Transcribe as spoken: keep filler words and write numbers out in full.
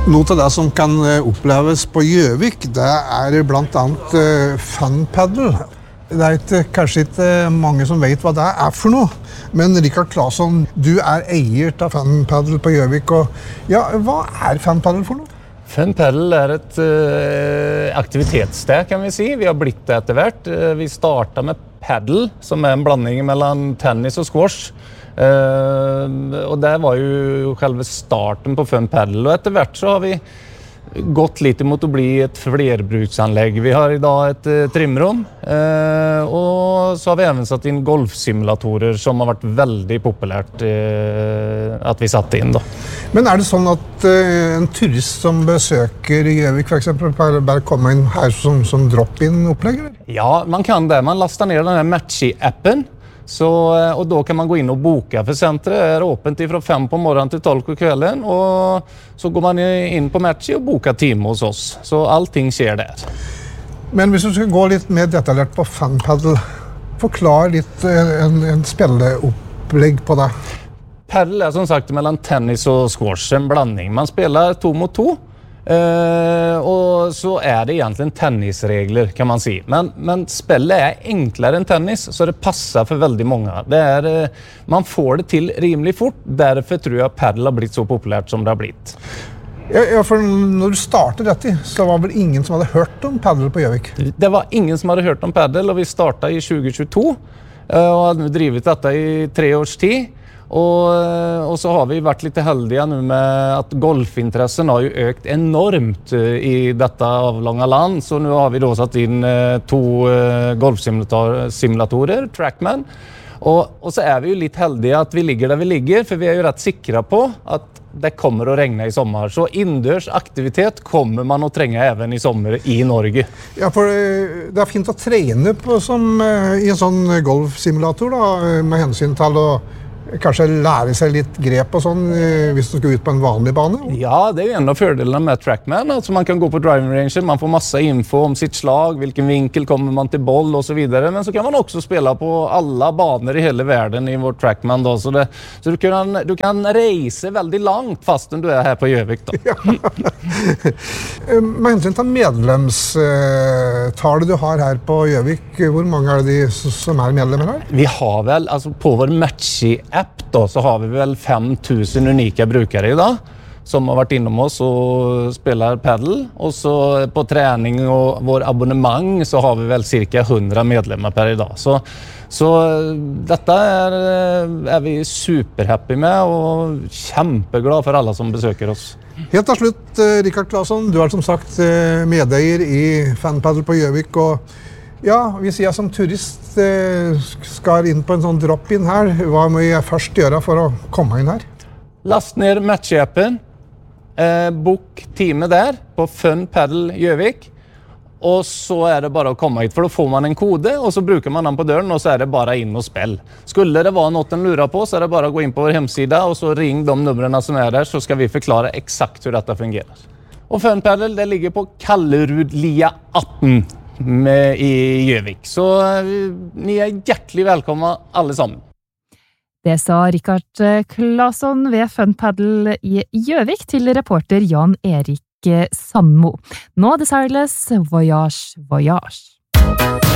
Noe av det som kan oppleves på Gjøvik, det er blant annet fun paddle. Det er ikke, kanskje ikke mange som vet hva det er for noe, men Rikard Claesson, du er eier av Fun Paddle på Gjøvik, og ja, hva er Fun Paddle for noe? Fun Paddle er et uh, aktivitetssted, kan vi si. Vi har blitt det etter hvert. Uh, vi startet med paddle, som er en blanding mellom tennis og squash. Uh, og det var jo selve starten på Fun Paddle, og etter hvert så har vi gått litt mot å bli et flerbruksanlegg. Vi har i dag et uh, trimrom, uh, og så har vi even satt inn golfsimulatorer som har vært veldig populært uh, at vi satte inn da. Men er det sånn at uh, en turist som besøker Gjøvik for eksempel, bare kommer inn her som, som drop-in-opplegg? Ja, man kan det. Man lastar ner den her Matchy-appen. Så, och då kan man gå in och boka för centret är öppet ifrån fem på morgonen till tolv på kvällen och så går man in på Matchy och bokar time hos oss. Så allting sker där. Men hvis du skal gå litt mer detaljert på Fun Paddle, forklar litt en, en spilleopplegg på det. Paddle är som sagt mellan tennis och squash, en blandning. Man spelar to mot to. Uh, och så är det egentligen tennisregler kan man si. Men, men spelet är enklare än tennis så det passar för väldigt många. Det är, uh, man får det till rimligt fort. Därför tror jag paddle har blivit så populärt som det har blivit. Ja, ja, för när du startade detta så var väl ingen som hade hört om paddle på Gjøvik? Det var ingen som hade hört om paddle och vi startade i tjugo tjugotvå uh, och har nu drivit detta i tre års tid. Och, och så har vi varit lite heldiga nu med att golfintressen har ju ökt enormt i detta avlånga land. Så nu har vi då satt in två golfsimulatorer, Trackman. Och, och så är vi ju lite heldiga att vi ligger där vi ligger, för vi är ju rätt säkra på att det kommer att regna i sommar. Så indørs aktivitet kommer man att tränga även i sommar i Norge. Ja, for det er fint å trene på som, i en sånn golfsimulator da, med hensyn til å kanske lära sig lite grep och sån hvis du ska ut på en vanlig bana. Ja, det är ju en av fördelarna med Trackman. Alltså man kan gå på driving range, man får massa info om sitt slag, vilken vinkel kommer man till boll och så vidare. Men så kan man också spela på alla banor i hela världen i vår Trackman då. Så, det, så du kan, du kan resa väldigt långt fastän du är här på Gjøvik då. Ja. Med hänsyn till medlemstalet du har här på Gjøvik, hur många är det som är medlemmar här? Vi har väl, alltså på vår Matchy-app då, så har vi väl fem tusen unika brukare idag som har varit inom oss och spelar paddle. Och så på träning och vår abonnemang så har vi väl cirka hundra medlemmar per idag. Så, så detta är, är vi superhappy med och kämpeglad för alla som besöker oss. Helt til slutt, Rikard Claesson, du er som sagt medeier i Fun Paddle på Gjøvik, og ja, hvis jeg som turist eh, skal inn på en sånn drop-in her, hva må jeg først gjøre for å komme inn her? Last ner Matchy-appen, eh, bok time der på Fun Paddle Gjøvik, og så er det bare å komme hit, for da får man en kode, og så bruker man den på døren, og så er det bare inn og spill. Skulle det være noe den lurer på, så er det bare å gå inn på vår hemsida, og så ring de numrene som er der, så skal vi forklare exakt hvordan dette fungerer. Og Fun Paddle, det ligger på Kallerudlia atten. Med i Gjøvik. Så ni er hjertelig velkommen alle sammen. Det sa Rikard Claesson ved Fun Paddle i Gjøvik til reporter Jan Erik Sandmo. Nå The Sireless, Voyage, Voyage.